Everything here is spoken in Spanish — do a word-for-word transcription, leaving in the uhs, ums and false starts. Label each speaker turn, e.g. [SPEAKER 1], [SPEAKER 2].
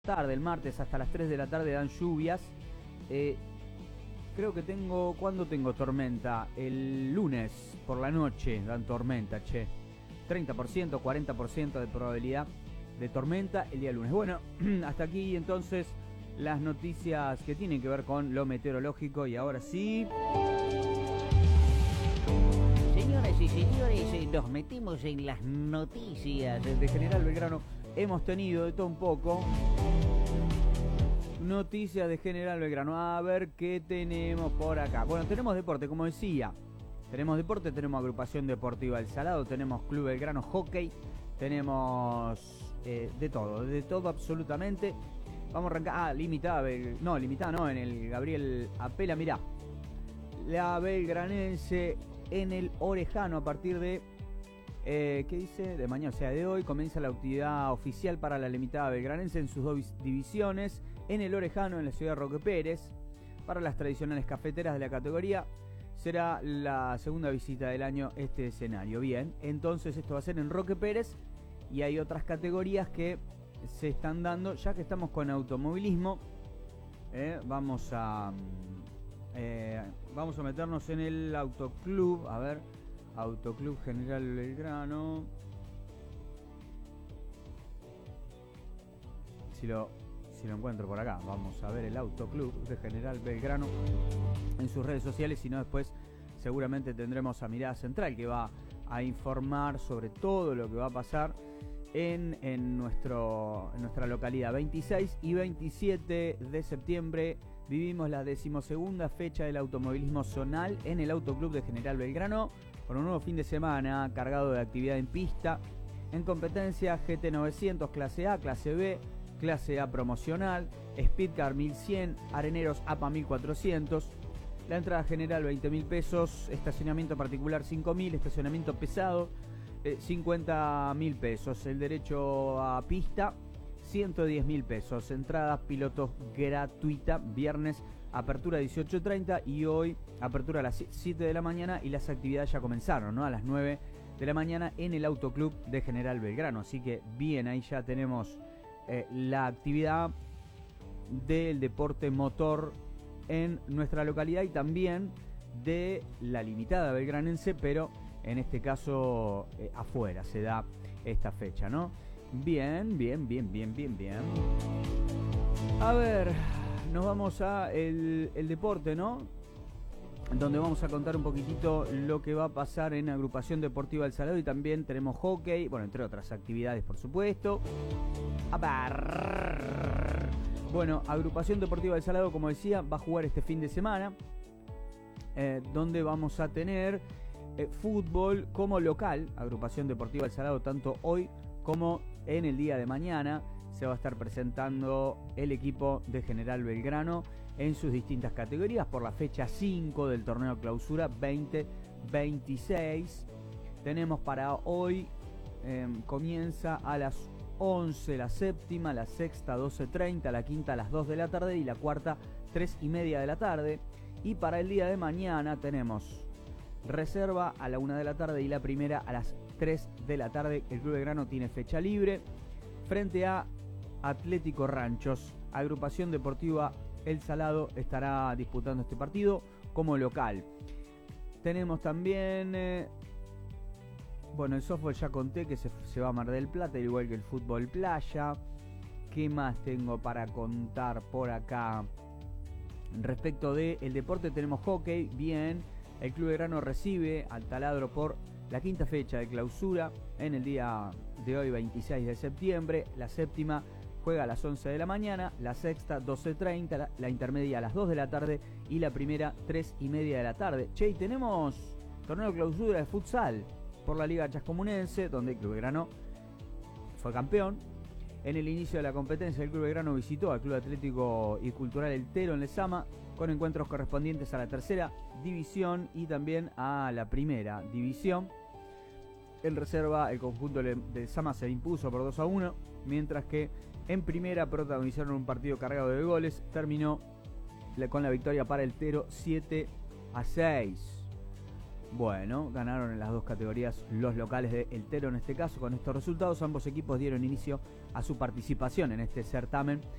[SPEAKER 1] Tarde, el martes hasta las tres de la tarde dan lluvias. Eh, creo que tengo, ¿cuándo tengo tormenta? El lunes por la noche dan tormenta, che. treinta por ciento, cuarenta por ciento de probabilidad de tormenta el día lunes. Bueno, hasta aquí entonces las noticias que tienen que ver con lo meteorológico y ahora sí...
[SPEAKER 2] Señoras y señores, nos metemos en las noticias.
[SPEAKER 1] Desde General Belgrano hemos tenido de todo un poco. Noticias de General Belgrano. A ver qué tenemos por acá. Bueno, tenemos deporte, como decía. Tenemos deporte, tenemos agrupación deportiva El Salado, tenemos Club Belgrano Hockey, tenemos eh, de todo, de todo absolutamente. Vamos a arrancar. Ah, limitada, no, limitada no, en el Gabriel Apela, mirá. La belgranense en el Orejano a partir de, eh, ¿qué dice? De mañana, o sea, de hoy, comienza la actividad oficial para la limitada belgranense en sus dos divisiones. En el Orejano, en la ciudad de Roque Pérez, para las tradicionales cafeteras de la categoría, será la segunda visita del año este escenario. Bien, entonces esto va a ser en Roque Pérez y hay otras categorías que se están dando, ya que estamos con automovilismo. Eh, vamos a... Eh, vamos a meternos en el Autoclub. A ver, Autoclub General Belgrano. Si lo, si lo encuentro por acá, vamos a ver el Autoclub de General Belgrano en sus redes sociales. Si no, después seguramente tendremos a Mirada Central, que va a informar sobre todo lo que va a pasar en, en, nuestro, en nuestra localidad. veintiséis y veintisiete de septiembre vivimos la decimosegunda fecha del automovilismo zonal en el Autoclub de General Belgrano, con un nuevo fin de semana cargado de actividad en pista, en competencia G T novecientos, clase A, clase B, clase A promocional, Speedcar mil cien, Areneros A P A mil cuatrocientos, la entrada general veinte mil pesos, estacionamiento particular cinco mil, estacionamiento pesado eh, cincuenta mil pesos, el derecho a pista ciento diez mil pesos, entradas pilotos gratuita, viernes apertura dieciocho treinta y hoy apertura a las siete de la mañana y las actividades ya comenzaron, ¿no? A las nueve de la mañana en el Autoclub de General Belgrano, así que bien, ahí ya tenemos eh, la actividad del deporte motor en nuestra localidad y también de la limitada belgranense, pero en este caso eh, afuera se da esta fecha, ¿no? Bien, bien, bien, bien, bien, bien. A ver, nos vamos a el, el deporte, ¿no? Donde vamos a contar un poquitito lo que va a pasar en Agrupación Deportiva El Salado y también tenemos hockey, bueno, entre otras actividades, por supuesto. A ver. Bueno, Agrupación Deportiva El Salado, como decía, va a jugar este fin de semana, eh, donde vamos a tener eh, fútbol como local. Agrupación Deportiva El Salado, tanto hoy como en el día de mañana se va a estar presentando el equipo de General Belgrano en sus distintas categorías por la fecha cinco del torneo clausura veinte veintiséis. Tenemos para hoy, eh, comienza a las once la séptima, la sexta doce treinta, la quinta a las dos de la tarde y la cuarta tres y media de la tarde. Y para el día de mañana tenemos reserva a la una de la tarde y la primera a las tres de la tarde. El Club Belgrano tiene fecha libre frente a Atlético Ranchos. Agrupación Deportiva El Salado estará disputando este partido como local. Tenemos también, eh, bueno, el softball ya conté que se, se va a Mar del Plata, igual que el fútbol playa. ¿Qué más tengo para contar por acá? Respecto del deporte tenemos hockey, bien. El Club Belgrano recibe al Taladro por la quinta fecha de clausura en el día de hoy, veintiséis de septiembre. La séptima juega a las once de la mañana, la sexta doce treinta, la, la intermedia a las dos de la tarde y la primera tres y media de la tarde. Che, y tenemos torneo de clausura de futsal por la Liga Chascomunense, donde el Club Belgrano fue campeón. En el inicio de la competencia, el Club Belgrano visitó al Club Atlético y Cultural El Tero en Lezama, con encuentros correspondientes a la tercera división y también a la primera división. En reserva, el conjunto de Lezama se impuso por dos a uno, mientras que en primera protagonizaron un partido cargado de goles. Terminó con la victoria para El Tero siete a seis. Bueno, ganaron en las dos categorías los locales de El Tero en este caso. Con estos resultados ambos equipos dieron inicio a su participación en este certamen